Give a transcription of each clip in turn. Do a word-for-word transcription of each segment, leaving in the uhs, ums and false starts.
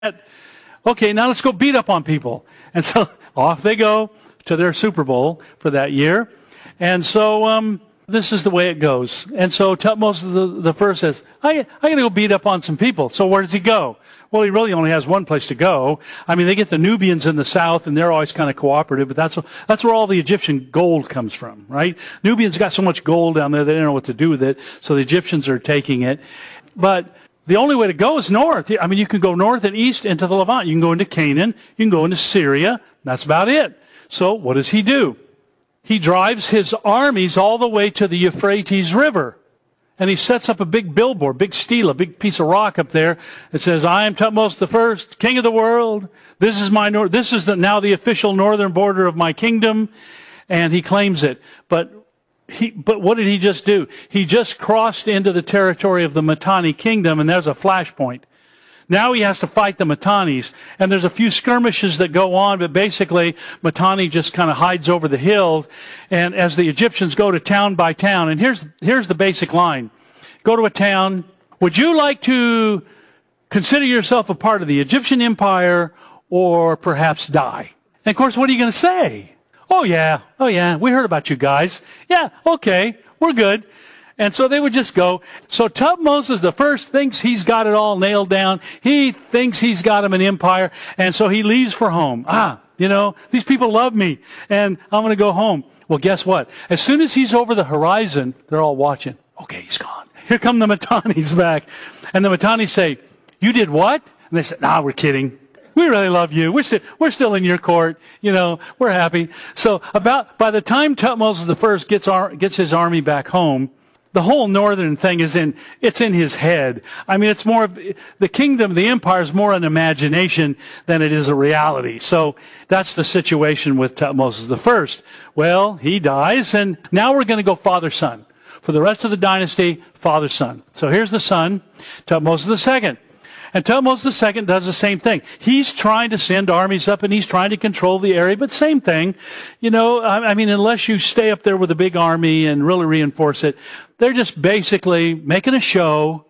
Okay, now let's go beat up on people. And so off they go to their Super Bowl for that year. And so um, this is the way it goes. And so Thutmose the, the first says, I, I'm going to go beat up on some people. So where does he go? Well, he really only has one place to go. I mean, they get the Nubians in the south, and they're always kind of cooperative, but that's that's where all the Egyptian gold comes from, right? Nubians got so much gold down there, they didn't know what to do with it, so the Egyptians are taking it. But the only way to go is north. I mean, you can go north and east into the Levant. You can go into Canaan. You can go into Syria. That's about it. So what does he do? He drives his armies all the way to the Euphrates River. And he sets up a big billboard, big stele, a big piece of rock up there that says, I am Thutmose the First, king of the world. This is my nor- this is the, now the official northern border of my kingdom. And he claims it. But he, but what did he just do? He just crossed into the territory of the Mitanni kingdom, and there's a flashpoint. Now he has to fight the Mitannis, and there's a few skirmishes that go on, but basically Mitanni just kind of hides over the hill, and as the Egyptians go to town by town, and here's here's the basic line. Go to a town, would you like to consider yourself a part of the Egyptian empire, or perhaps die? And of course, what are you going to say? Oh yeah, oh yeah, we heard about you guys. Yeah, okay, we're good. And so they would just go. So Thutmose the First thinks he's got it all nailed down. He thinks he's got him an empire. And so he leaves for home. Ah, you know, these people love me, and I'm going to go home. Well, guess what? As soon as he's over the horizon, they're all watching. Okay, he's gone. Here come the Mitannis back. And the Mitannis say, you did what? And they say, nah, we're kidding. We really love you. We're still, we're still in your court. You know, we're happy. So about by the time Thutmose the First gets, our, gets his army back home, the whole northern thing is in, it's in his head. I mean, it's more of, the kingdom, the empire is more an imagination than it is a reality. So that's the situation with Thutmose the First. Well, he dies, and now we're going to go father-son. For the rest of the dynasty, father-son. So here's the son, Thutmose the Second. And Thutmose the Second does the same thing. He's trying to send armies up, and he's trying to control the area, but same thing. You know, I mean, unless you stay up there with a big army and really reinforce it, they're just basically making a show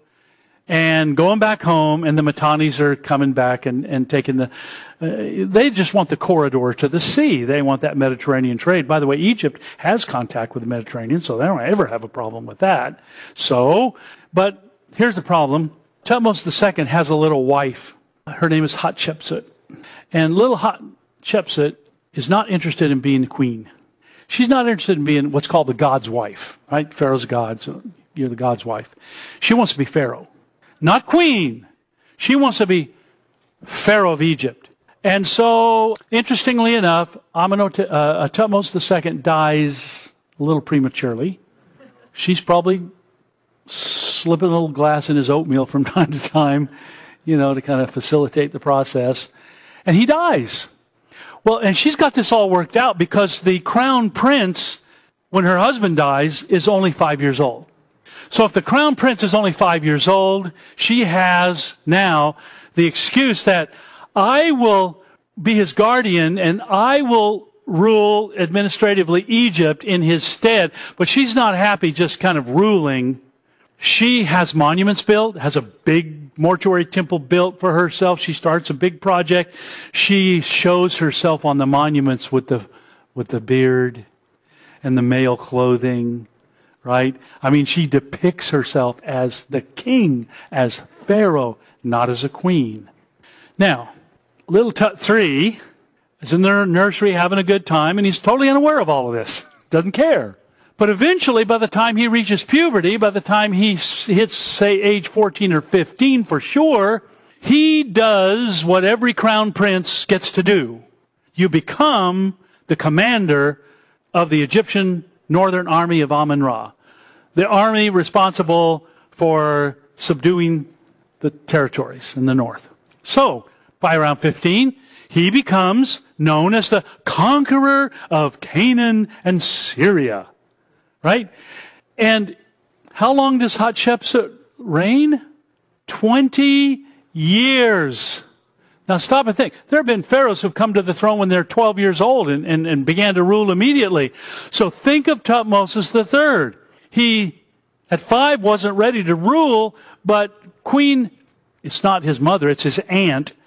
and going back home, and the Mitannis are coming back and, and taking the... Uh, they just want the corridor to the sea. They want that Mediterranean trade. By the way, Egypt has contact with the Mediterranean, so they don't ever have a problem with that. So, but here's the problem. Thutmose the Second has a little wife. Her name is Hatshepsut. And little Hatshepsut is not interested in being the queen. She's not interested in being what's called the God's wife, right? Pharaoh's God, so you're the God's wife. She wants to be Pharaoh, not queen. She wants to be Pharaoh of Egypt. And so, interestingly enough, Amenhotep, uh, Thutmose the Second dies a little prematurely. She's probably slipping a little glass in his oatmeal from time to time, you know, to kind of facilitate the process. And he dies. Well, and she's got this all worked out because the crown prince, when her husband dies, is only five years old. So if the crown prince is only five years old, she has now the excuse that I will be his guardian and I will rule administratively Egypt in his stead. But she's not happy just kind of ruling. She has monuments built, has a big mortuary temple built for herself. She starts a big project. She shows herself on the monuments with the with the beard and the male clothing, right? I mean, she depicts herself as the king, as Pharaoh, not as a queen. Now, little Tut three is in their nursery having a good time, and he's totally unaware of all of this. Doesn't care. But eventually, by the time he reaches puberty, by the time he hits, say, age fourteen or fifteen for sure, he does what every crown prince gets to do. You become the commander of the Egyptian northern army of Amun-Ra, the army responsible for subduing the territories in the north. So, by around fifteen, he becomes known as the conqueror of Canaan and Syria. Right? And how long does Hatshepsut reign? Twenty years. Now stop and think. There have been pharaohs who've come to the throne when they're twelve years old and, and, and began to rule immediately. So think of Thutmose the Third. He, at five, wasn't ready to rule, but Queen, it's not his mother, it's his aunt,